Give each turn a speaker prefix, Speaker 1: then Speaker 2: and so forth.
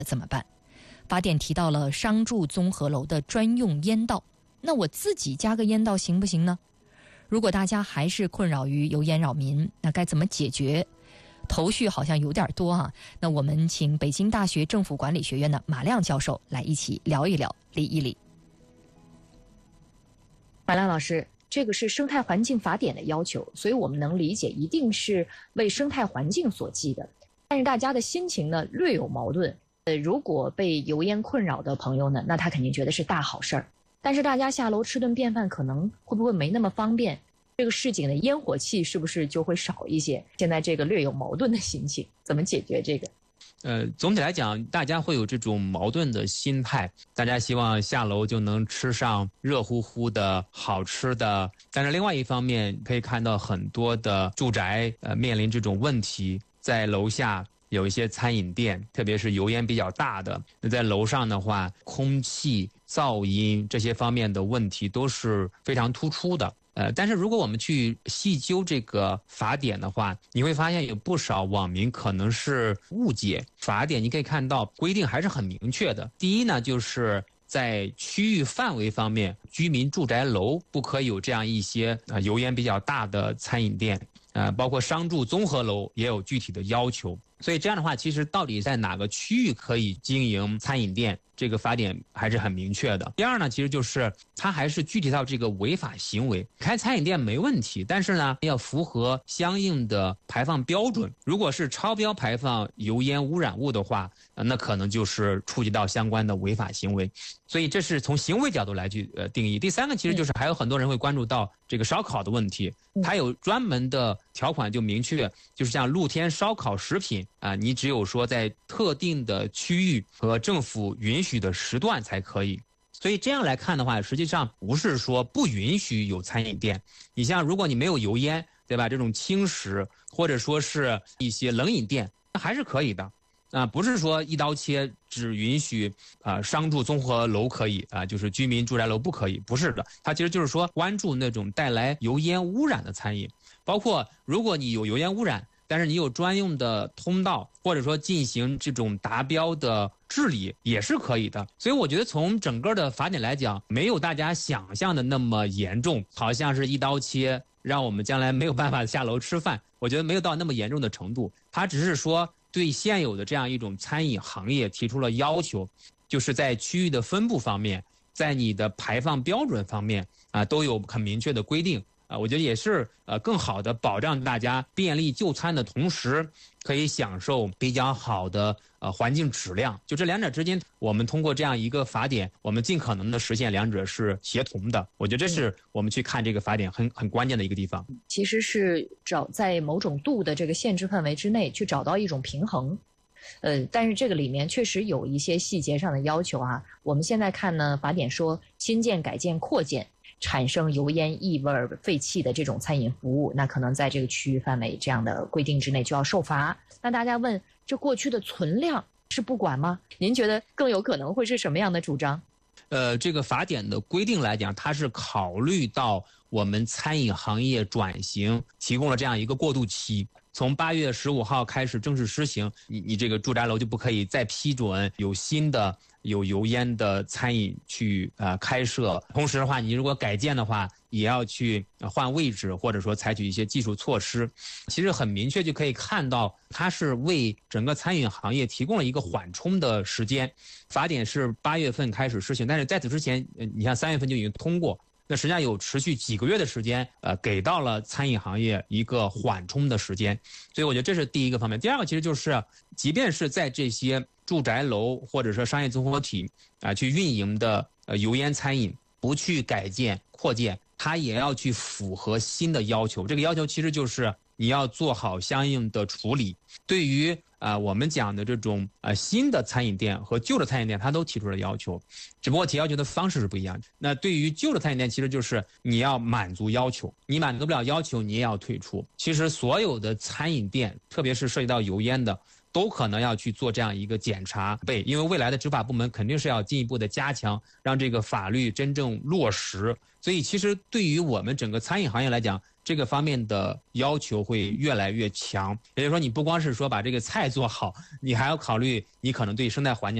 Speaker 1: 怎么办？法典提到了商住综合楼的专用烟道，那我自己加个烟道行不行呢？如果大家还是困扰于油烟扰民，那该怎么解决？头绪好像有点多啊。那我们请北京大学政府管理学院的马亮教授来一起聊一聊，理一理。马亮老师，这个是生态环境法典的要求，所以我们能理解一定是为生态环境所系的。但是大家的心情呢略有矛盾。如果被油烟困扰的朋友呢，那他肯定觉得是大好事儿。但是大家下楼吃顿便饭可能会不会没那么方便？这个市井的烟火气是不是就会少一些？现在这个略有矛盾的心情，怎么解决这个？
Speaker 2: 总体来讲，大家会有这种矛盾的心态，大家希望下楼就能吃上热乎乎的好吃的，但是另外一方面可以看到很多的住宅面临这种问题，在楼下有一些餐饮店，特别是油烟比较大的，那在楼上的话，空气、噪音这些方面的问题都是非常突出的。但是如果我们去细究这个法典的话，你会发现有不少网民可能是误解法典。你可以看到规定还是很明确的。第一呢，就是在区域范围方面，居民住宅楼不可以有这样一些油烟比较大的餐饮店，包括商住综合楼也有具体的要求。所以这样的话，其实到底在哪个区域可以经营餐饮店，这个法典还是很明确的。第二呢，其实就是它还是具体到这个违法行为。开餐饮店没问题，但是呢，要符合相应的排放标准。如果是超标排放油烟污染物的话，那可能就是触及到相关的违法行为。所以这是从行为角度来去定义。第三个其实就是还有很多人会关注到这个烧烤的问题，它有专门的条款就明确，就是像露天烧烤食品你只有说在特定的区域和政府允许的时段才可以。所以这样来看的话，实际上不是说不允许有餐饮店。你像如果你没有油烟，对吧？这种轻食或者说是一些冷饮店，那还是可以的。不是说一刀切只允许商住综合楼可以就是居民住宅楼不可以，不是的。它其实就是说关注那种带来油烟污染的餐饮，包括如果你有油烟污染，但是你有专用的通道，或者说进行这种达标的治理也是可以的。所以我觉得从整个的法典来讲，没有大家想象的那么严重，好像是一刀切让我们将来没有办法下楼吃饭。我觉得没有到那么严重的程度，它只是说对现有的这样一种餐饮行业提出了要求，就是在区域的分布方面，在你的排放标准方面都有很明确的规定。我觉得也是更好的保障大家便利就餐的同时，可以享受比较好的环境质量。就这两者之间，我们通过这样一个法典，我们尽可能的实现两者是协同的。我觉得这是我们去看这个法典很关键的一个地方。
Speaker 1: 其实是在某种度的这个限制范围之内去找到一种平衡。但是这个里面确实有一些细节上的要求我们现在看呢，法典说新建、改建、扩建产生油烟、异味、废气的这种餐饮服务，那可能在这个区域范围这样的规定之内就要受罚。那大家问，这过去的存量是不管吗？您觉得更有可能会是什么样的主张？
Speaker 2: 这个法典的规定来讲，它是考虑到我们餐饮行业转型提供了这样一个过渡期。从8月15号开始正式施行，你这个住宅楼就不可以再批准有新的有油烟的餐饮去开设。同时的话，你如果改建的话，也要去换位置，或者说采取一些技术措施。其实很明确就可以看到，它是为整个餐饮行业提供了一个缓冲的时间。法典是8月份开始施行，但是在此之前，你像3月份就已经通过。那实际上有持续几个月的时间，给到了餐饮行业一个缓冲的时间，所以我觉得这是第一个方面。第二个其实就是，即便是在这些住宅楼或者说商业综合体去运营的油烟餐饮，不去改建扩建，它也要去符合新的要求。这个要求其实就是你要做好相应的处理。对于我们讲的这种新的餐饮店和旧的餐饮店，它都提出了要求，只不过提要求的方式是不一样的。那对于旧的餐饮店，其实就是你要满足要求，你满足不了要求，你也要退出。其实所有的餐饮店，特别是涉及到油烟的，都可能要去做这样一个检查，因为未来的执法部门肯定是要进一步的加强，让这个法律真正落实。所以其实对于我们整个餐饮行业来讲， 这个方面的要求会越来越强。也就是说，你不光是说把这个菜做好，你还要考虑你可能对生态环境